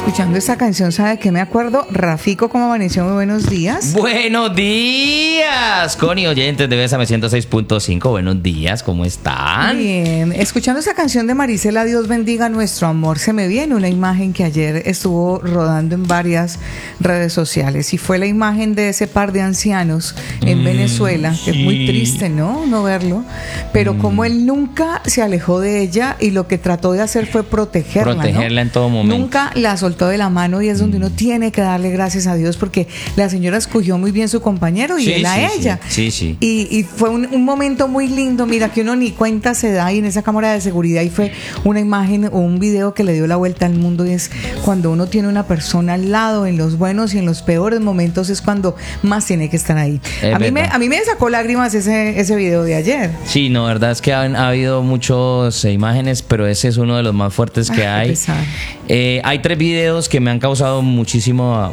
escuchando esta canción, ¿sabe de qué me acuerdo? Rafico, ¿cómo amaneció? Muy buenos días. Buenos días, Connie, oyentes de Bésame 106.5. Buenos días, ¿cómo están? Bien, escuchando esa canción de Marisela, Dios bendiga nuestro amor, se me viene una imagen que ayer estuvo rodando en varias redes sociales y fue la imagen de ese par de ancianos en Venezuela, que es muy triste, ¿no? No verlo, pero como él nunca se alejó de ella y lo que trató de hacer fue protegerla, ¿no? En todo momento. Nunca la soltó de la mano y es donde uno tiene que darle gracias a Dios porque la señora escogió muy bien su compañero y él a ella. Sí. Y fue un momento muy lindo, mira, que uno ni cuenta se da y en esa cámara de seguridad y fue una imagen o un video que le dio la vuelta al mundo y es cuando uno tiene una persona al lado en los buenos y en los peores momentos es cuando más tiene que estar ahí. A mí me sacó lágrimas ese video de ayer. Sí, no, verdad es que ha habido muchas imágenes, pero ese es uno de los más fuertes que hay. Hay 3 videos que me han causado muchos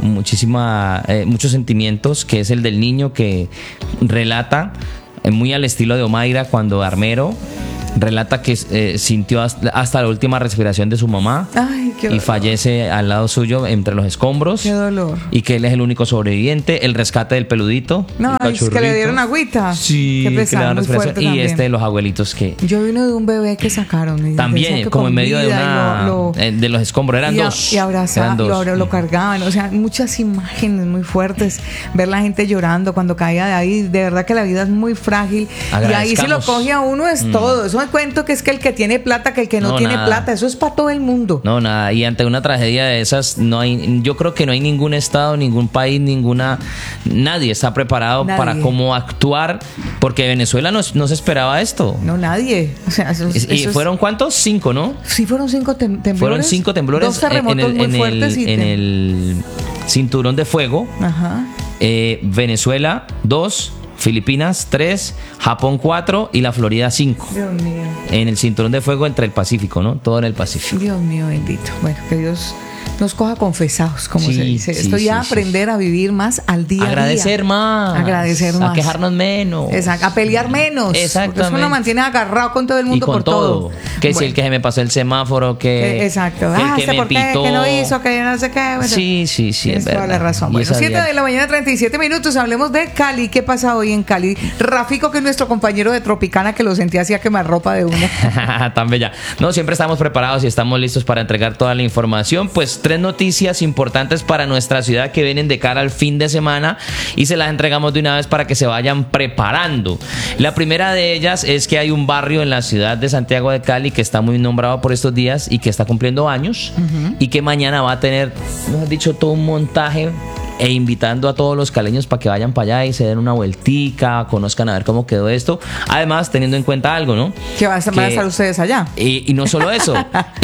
sentimientos, que es el del niño que relata, muy al estilo de Omaira, cuando Armero relata que sintió hasta la última respiración de su mamá. Ay, qué dolor. Y fallece al lado suyo entre los escombros. Qué dolor. Y que él es el único sobreviviente. El rescate del peludito. No, es que le dieron agüita. Sí, qué pesado, que le dieron muy fuerte y también. de los abuelitos que... Yo vi uno de un bebé que sacaron. También, como en medio de los escombros. Eran dos. Y abrazaban, lo cargaban. O sea, muchas imágenes muy fuertes. Ver la gente llorando cuando caía de ahí. De verdad que la vida es muy frágil. Y ahí si lo coge a uno es todo. Eso me cuento que es que el que tiene plata, que el que no tiene plata. Eso es para todo el mundo. No, nada. Y ante una tragedia de esas, yo creo que no hay ningún estado, ningún país, nadie está preparado para cómo actuar. Porque Venezuela no se esperaba esto. No, nadie. O sea, ¿Y fueron cuántos? 5, ¿no? Sí, fueron 5 temblores. Fueron 5 temblores. 2 terremotos muy fuertes. En el cinturón de fuego. Ajá. Venezuela, 2. Filipinas 3, Japón 4 y la Florida 5. Dios mío. En el cinturón de fuego entre el Pacífico, ¿no? Todo en el Pacífico. Dios mío bendito. Bueno, que Dios nos coja confesados, como se dice. Esto ya aprender a vivir más al día a día. Agradecer más. A quejarnos menos. Exacto. A pelear menos. Exactamente. Porque eso uno mantiene agarrado con todo el mundo y con por todo. Que si el que se me pasó el semáforo, exacto. Que el que me pitó. Que no hizo, que yo no sé qué. Bueno, sí, es toda la razón. Bueno, 7 de la mañana, 37 minutos. Hablemos de Cali. ¿Qué pasa hoy en Cali? Rafico, que es nuestro compañero de Tropicana, que lo sentía hacía quemarropa de uno. Tan bella. No, siempre estamos preparados y estamos listos para entregar toda la información. Pues 3 noticias importantes para nuestra ciudad que vienen de cara al fin de semana y se las entregamos de una vez para que se vayan preparando. La primera de ellas es que hay un barrio en la ciudad de Santiago de Cali que está muy nombrado por estos días y que está cumpliendo años y que mañana va a tener, mejor dicho, todo un montaje e invitando a todos los caleños para que vayan para allá y se den una vueltica, conozcan a ver cómo quedó esto. Además, teniendo en cuenta algo, ¿no? Que van a estar ustedes allá. Y no solo eso,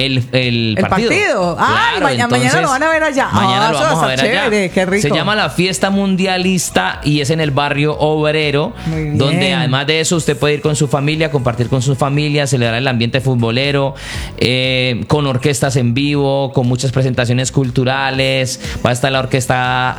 el partido. Claro, mañana lo van a ver allá. Mañana lo vamos a ver chévere, allá. Qué rico. Se llama la Fiesta Mundialista y es en el barrio Obrero, donde además de eso usted puede ir con su familia, compartir con su familia, celebrar el ambiente futbolero, con orquestas en vivo, con muchas presentaciones culturales. Va a estar la orquesta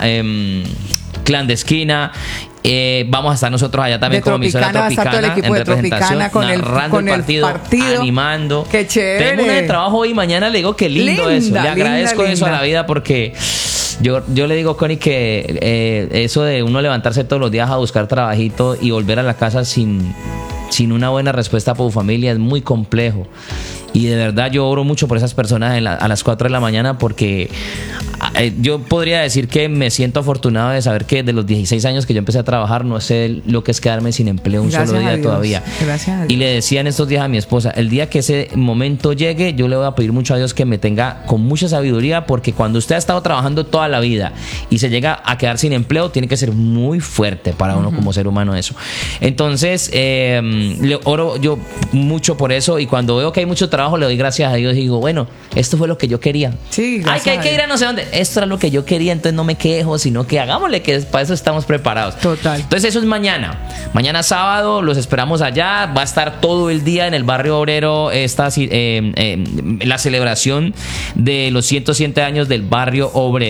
clandestina. Vamos a estar nosotros allá también como emisora Tropicana, todo el equipo de Tropicana narrando el partido, animando. Qué chévere. Tengo un trabajo hoy y mañana le digo que lindo eso. Le agradezco eso a la vida porque yo le digo, Connie, que eso de uno levantarse todos los días a buscar trabajito y volver a la casa sin una buena respuesta por su familia es muy complejo. Y de verdad yo oro mucho por esas personas a las 4 de la mañana porque yo podría decir que me siento afortunado de saber que de los 16 años que yo empecé a trabajar no sé lo que es quedarme sin empleo un solo día todavía. Gracias a Dios. Y le decía en estos días a mi esposa, el día que ese momento llegue, yo le voy a pedir mucho a Dios que me tenga con mucha sabiduría porque cuando usted ha estado trabajando toda la vida y se llega a quedar sin empleo, tiene que ser muy fuerte para uno como ser humano eso. Entonces, le oro yo mucho por eso y cuando veo que hay mucho trabajo le doy gracias a Dios y digo, bueno, esto fue lo que yo quería. Sí, ay, que hay que ir a no sé dónde. Esto era lo que yo quería, entonces no me quejo, sino que hagámosle, que para eso estamos preparados. Total. Entonces eso es mañana. Mañana sábado los esperamos allá. Va a estar todo el día en el barrio obrero la celebración de los 107 años del barrio obrero. Pero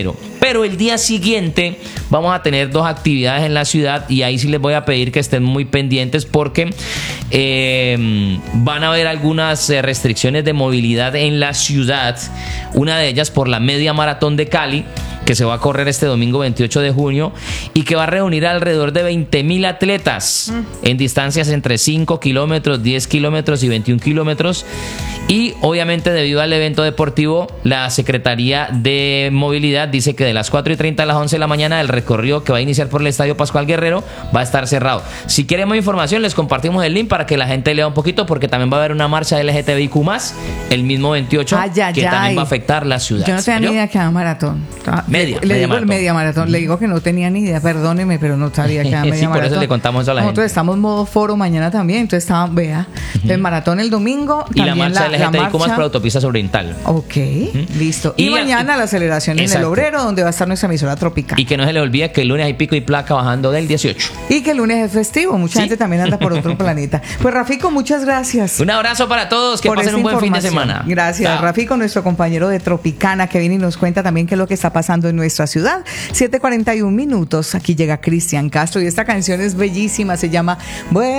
Pero el día siguiente vamos a tener 2 actividades en la ciudad y ahí sí les voy a pedir que estén muy pendientes porque van a haber algunas restricciones de movilidad en la ciudad. Una de ellas por la media maratón de Cali, que se va a correr este domingo 28 de junio y que va a reunir alrededor de 20.000 atletas en distancias entre 5 kilómetros, 10 kilómetros y 21 kilómetros. Y obviamente debido al evento deportivo, la Secretaría de Movilidad dice que de las 4:30 a las 11 de la mañana el recorrido que va a iniciar por el Estadio Pascual Guerrero va a estar cerrado. Si quieren más información, les compartimos el link para que la gente lea un poquito, porque también va a haber una marcha LGTBIQ+, el mismo 28, que también va a afectar la ciudad. Yo no tenía ni idea que era maratón. Media maratón. Le digo que no tenía ni idea, perdóneme, pero no sabía que era media maratón. Por eso le contamos eso a la gente. Nosotros estamos en modo foro mañana también, entonces vea, el maratón el domingo. Y la marcha LGTBIQ+ por autopista oriental. Ok, listo. Y mañana la aceleración en el Obrero, donde va a estar nuestra emisora Tropical. Y que no se le olvide que el lunes hay pico y placa bajando del 18. Y que el lunes es festivo, mucha gente también anda por otro planeta. Pues Rafico, muchas gracias. Un abrazo para todos, que pasen un buen fin de semana. Gracias, chao. Rafico, nuestro compañero de Tropicana, que viene y nos cuenta también qué es lo que está pasando en nuestra ciudad. 7:41 minutos, aquí llega Cristian Castro y esta canción es bellísima, se llama